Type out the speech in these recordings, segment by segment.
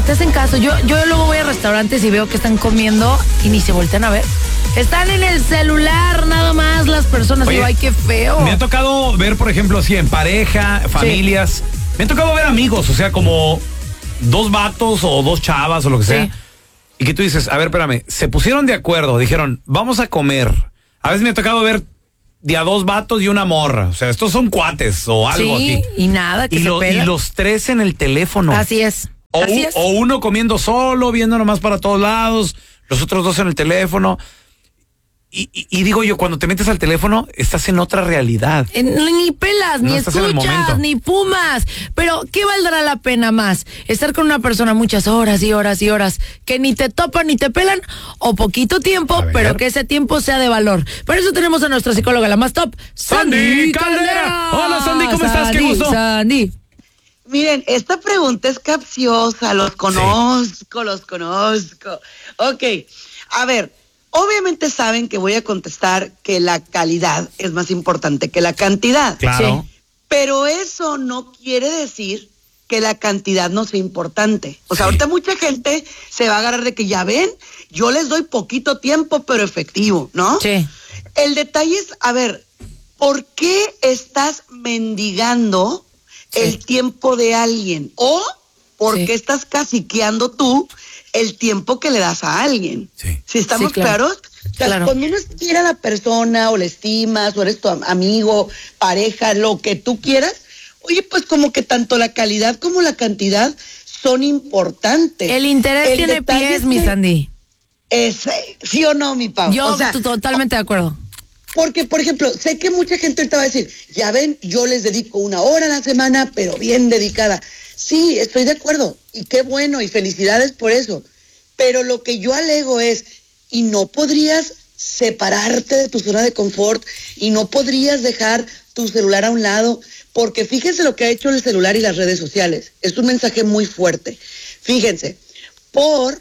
no te hacen caso. Yo luego voy a restaurantes y veo que están comiendo y ni se voltean a ver. Están en el celular nada más las personas. Oye, digo, ay, qué feo. Me ha tocado ver, por ejemplo, así en pareja, familias. Sí. Me ha tocado ver amigos, o sea, como dos vatos o dos chavas o lo que sea. Sí. Y que tú dices, a ver, espérame, se pusieron de acuerdo, dijeron, vamos a comer. A veces me ha tocado ver de a dos vatos y una morra. O sea, estos son cuates o algo así. Sí, y nada, que se pela. Y los tres en el teléfono. Así es. O uno comiendo solo, viendo nomás para todos lados, los otros dos en el teléfono. Y digo yo, cuando te metes al teléfono, estás en otra realidad. Ni pelas, ni escuchas, ni fumas. Pero, ¿qué valdrá la pena más? ¿Estar con una persona muchas horas y horas y horas que ni te topan ni te pelan? ¿O poquito tiempo, pero que ese tiempo sea de valor? Por eso tenemos a nuestra psicóloga, la más top, Sandy Caldera. Hola, Sandy, ¿cómo estás? Qué gusto. Sandy. Miren, esta pregunta es capciosa, los conozco. Ok, a ver. Obviamente saben que voy a contestar que la calidad es más importante que la cantidad. Claro. Sí. Pero eso no quiere decir que la cantidad no sea importante. O sea, ahorita mucha gente se va a agarrar de que ya ven, yo les doy poquito tiempo, pero efectivo, ¿no? Sí. El detalle es, a ver, ¿por qué estás mendigando el tiempo de alguien? ¿O por qué estás caciqueando tú el tiempo que le das a alguien? Sí. ¿Sí estamos claros? O sea, claro. Cuando uno quiere a la persona o le estimas o eres tu amigo, pareja, lo que tú quieras, oye, pues como que tanto la calidad como la cantidad son importantes. El interés tiene pies, mi Sandy. ¿Sí o no, mi Pau? Yo totalmente de acuerdo. Porque, por ejemplo, sé que mucha gente ahorita va a decir, ya ven, yo les dedico 1 hora a la semana, pero bien dedicada. Sí, estoy de acuerdo, y qué bueno, y felicidades por eso. Pero lo que yo alego es, ¿y no podrías separarte de tu zona de confort? ¿Y no podrías dejar tu celular a un lado? Porque fíjense lo que ha hecho el celular y las redes sociales. Es un mensaje muy fuerte. Fíjense, por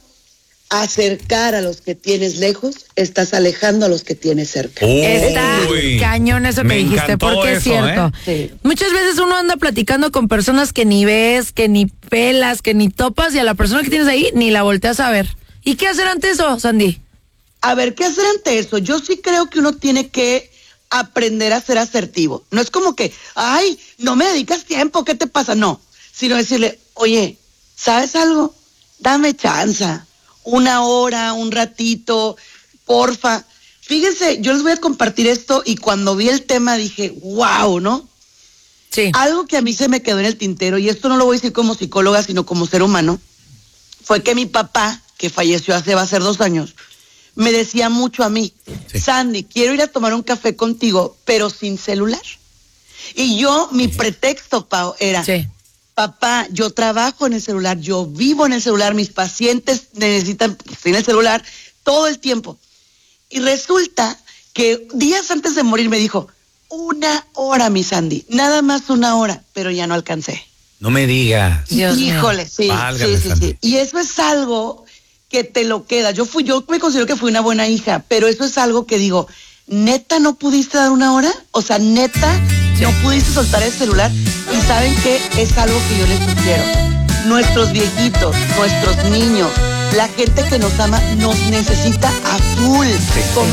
acercar a los que tienes lejos, estás alejando a los que tienes cerca. Está cañón eso que dijiste, porque es cierto. Sí. Muchas veces uno anda platicando con personas que ni ves, que ni pelas, que ni topas, y a la persona que tienes ahí ni la volteas a ver. ¿Y qué hacer ante eso, Sandy? A ver, ¿qué hacer ante eso? Yo sí creo que uno tiene que aprender a ser asertivo. No es como que, ay, no me dedicas tiempo, ¿qué te pasa? No, sino decirle, oye, ¿sabes algo? Dame chance. 1 hora, un ratito, porfa. Fíjense, yo les voy a compartir esto y cuando vi el tema dije, wow, ¿no? Sí. Algo que a mí se me quedó en el tintero, y esto no lo voy a decir como psicóloga, sino como ser humano, fue que mi papá, que falleció va a ser 2 años, me decía mucho a mí, Sandy, quiero ir a tomar un café contigo, pero sin celular. Y yo, mi pretexto, Pau, era... Papá, yo trabajo en el celular, yo vivo en el celular, mis pacientes necesitan que esté en el celular todo el tiempo. Y resulta que días antes de morir me dijo, 1 hora, mi Sandy, nada más 1 hora, pero ya no alcancé. No me digas. Híjole, sí. Y eso es algo que te lo queda. Yo me considero que fui una buena hija, pero eso es algo que digo, ¿neta no pudiste dar 1 hora? O sea, ¿neta no pudiste soltar el celular? Y ¿saben qué? Es algo que yo les sugiero. Nuestros viejitos, nuestros niños, la gente que nos ama, nos necesita a full.